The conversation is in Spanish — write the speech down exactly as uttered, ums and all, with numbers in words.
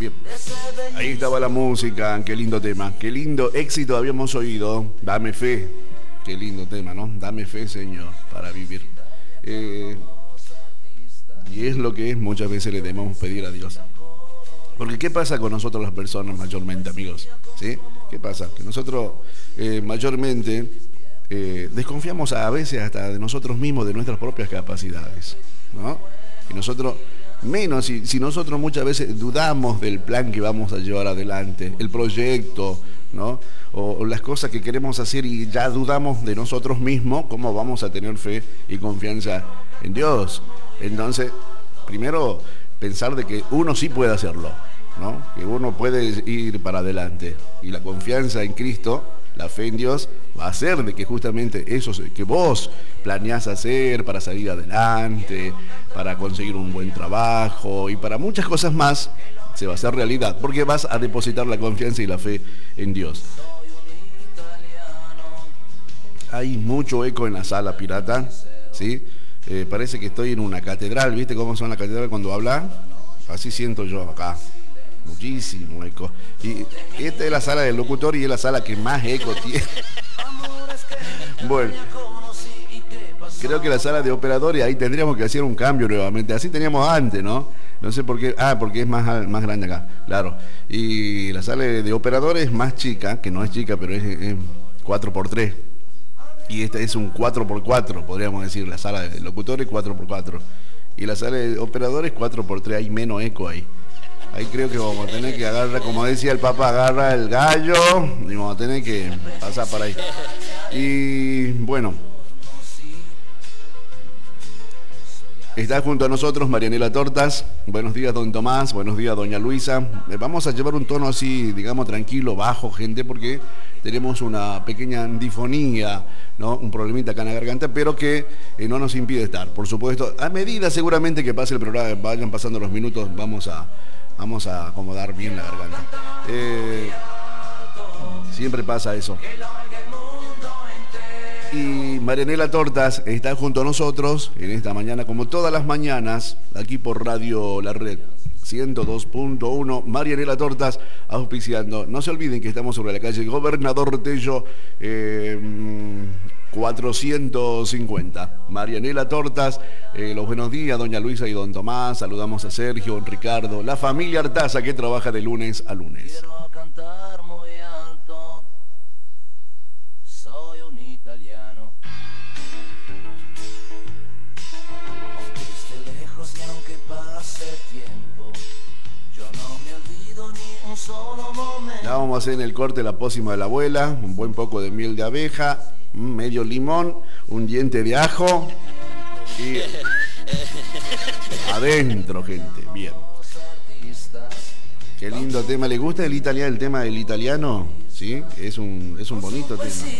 Bien, ahí estaba la música, qué lindo tema, qué lindo éxito habíamos oído. Dame fe, qué lindo tema, ¿no? Dame fe, Señor, para vivir. Eh, y es lo que muchas veces le debemos pedir a Dios. Porque ¿qué pasa con nosotros las personas mayormente, amigos? ¿Sí? ¿Qué pasa? Que nosotros eh, mayormente eh, desconfiamos a veces hasta de nosotros mismos, de nuestras propias capacidades, ¿no? Y nosotros, menos si, si nosotros muchas veces dudamos del plan que vamos a llevar adelante, el proyecto, ¿no? O, o las cosas que queremos hacer y ya dudamos de nosotros mismos, ¿cómo vamos a tener fe y confianza en Dios? Entonces, primero, pensar de que uno sí puede hacerlo, ¿no? Que uno puede ir para adelante. Y la confianza en Cristo, la fe en Dios, va a hacer de que justamente eso que vos planeás hacer para salir adelante, para conseguir un buen trabajo y para muchas cosas más, se va a hacer realidad, porque vas a depositar la confianza y la fe en Dios. Hay mucho eco en la sala, pirata, ¿sí? Eh, parece que estoy en una catedral, ¿viste cómo son las catedrales cuando hablan? Así siento yo acá, muchísimo eco. Y esta es la sala del locutor y es la sala que más eco tiene. Bueno, creo que la sala de operadores, ahí tendríamos que hacer un cambio nuevamente. Así teníamos antes, ¿no? No sé por qué. Ah, porque es más, más grande acá, claro. Y la sala de operadores es más chica, que no es chica, pero es, es cuatro por tres. Y esta es un cuatro por cuatro, podríamos decir. La sala de locutores cuatro por cuatro. Y la sala de operadores cuatro por tres. Hay menos eco ahí. Ahí creo que vamos a tener que agarrar, como decía el Papa, agarra el gallo y vamos a tener que pasar para ahí. Y bueno, está junto a nosotros Marianela Tortas. Buenos días, don Tomás. Buenos días, doña Luisa. Vamos a llevar un tono así, digamos, tranquilo, bajo, gente, porque tenemos una pequeña difonía, ¿no? Un problemita acá en la garganta, pero que eh, no nos impide estar. Por supuesto, a medida seguramente que pase el programa, vayan pasando los minutos, vamos a, vamos a acomodar bien la garganta. Eh, siempre pasa eso. Y Marianela Tortas está junto a nosotros en esta mañana, como todas las mañanas, aquí por Radio La Red ciento dos punto uno. Marianela Tortas auspiciando. No se olviden que estamos sobre la calle Gobernador Tello eh, cuatrocientos cincuenta. Marianela Tortas, eh, los buenos días, doña Luisa y don Tomás. Saludamos a Sergio, Ricardo, la familia Artaza que trabaja de lunes a lunes. Ya vamos a hacer en el corte la pócima de la abuela, un buen poco de miel de abeja, medio limón, un diente de ajo y adentro, gente. Bien. Qué lindo tema. ¿Le gusta el italiano, el tema del italiano? Sí, es un, es un bonito tema.